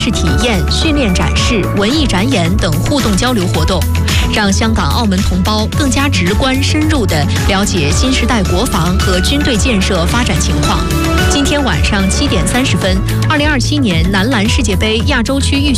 是体验、训练展示、文艺展演等互动交流活动，让香港、澳门同胞更加直观、深入地了解新时代国防和军队建设发展情况。今天晚上7点30分，2027年男篮世界杯亚洲区预选